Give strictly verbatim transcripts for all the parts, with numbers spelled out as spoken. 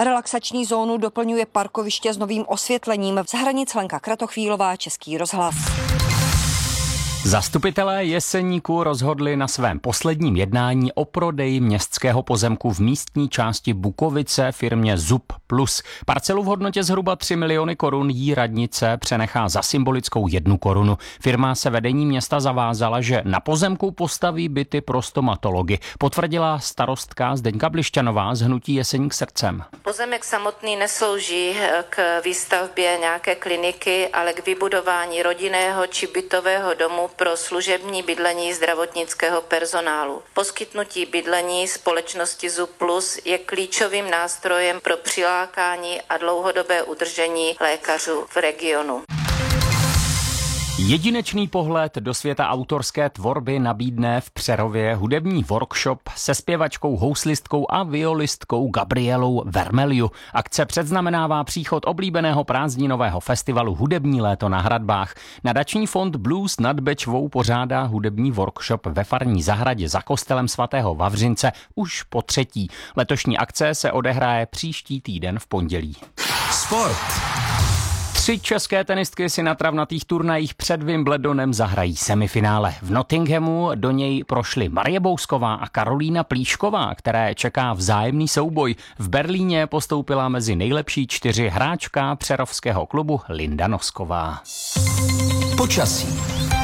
Relaxační zónu doplňuje parkoviště s novým osvětlením. Z hranic Lenka Kratochvílová, Český rozhlas. Zastupitelé Jeseníku rozhodli na svém posledním jednání o prodeji městského pozemku v místní části Bukovice firmě Zub Plus. Parcelu v hodnotě zhruba tři miliony korun jí radnice přenechá za symbolickou jednu korunu. Firma se vedení města zavázala, že na pozemku postaví byty pro stomatology, potvrdila starostka Zdeňka Blišťanová z hnutí Jeseník srdcem. Pozemek samotný neslouží k výstavbě nějaké kliniky, ale k vybudování rodinného či bytového domu pro služební bydlení zdravotnického personálu. Poskytnutí bydlení společnosti Zub Plus je klíčovým nástrojem pro přilákání a dlouhodobé udržení lékařů v regionu. Jedinečný pohled do světa autorské tvorby nabídne v Přerově hudební workshop se zpěvačkou, houslistkou a violistkou Gabrielou Vermeliu. Akce předznamenává příchod oblíbeného prázdninového festivalu Hudební léto na Hradbách. Nadační fond Blues nad Bečvou pořádá hudební workshop ve farní zahradě za kostelem svatého Vavřince už po třetí. Letošní akce se odehraje příští týden v pondělí. Sport. Tři české tenistky si na travnatých turnajích před Wimbledonem zahrají semifinále. V Nottinghamu do něj prošly Marie Bousková a Karolína Plíšková, které čeká vzájemný souboj. V Berlíně postoupila mezi nejlepší čtyři hráčka přerovského klubu Linda Nosková. Počasí.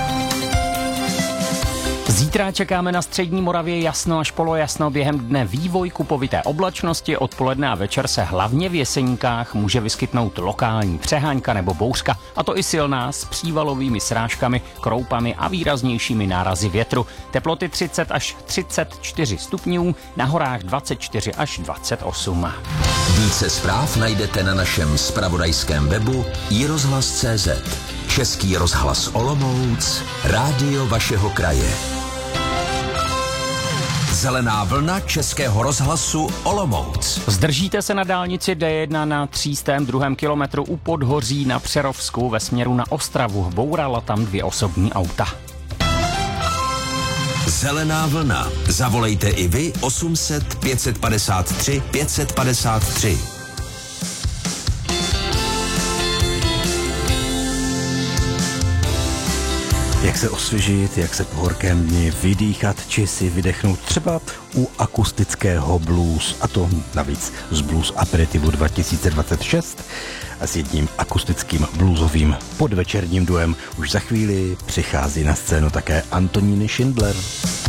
Zítra čekáme na střední Moravě jasno až polojasno, během dne vývoj kupovité oblačnosti, odpoledne a večer se hlavně v Jeseníkách může vyskytnout lokální přeháňka nebo bouřka, a to i silná s přívalovými srážkami, kroupami a výraznějšími nárazy větru. Teploty třicet až třicet čtyři stupňů, na horách dvacet čtyři až dvacet osm. Více zpráv najdete na našem zpravodajském webu i rozhlas tečka cé zet. Český rozhlas Olomouc, rádio vašeho kraje. Zelená vlna Českého rozhlasu Olomouc. Zdržíte se na dálnici D jedna na třístém druhém kilometru u Podhoří na Přerovsku ve směru na Ostravu. Bourala tam dvě osobní auta. Zelená vlna. Zavolejte i vy osm set pět padesát tři pět padesát tři. Jak se osvěžit, jak se po horkém dni vydýchat, či si vydechnout třeba u akustického blues, a to navíc z Blues Aperitivu dva tisíce dvacet šest a s jedním akustickým bluesovým podvečerním duem. Už za chvíli přichází na scénu také Antoníny Schindler.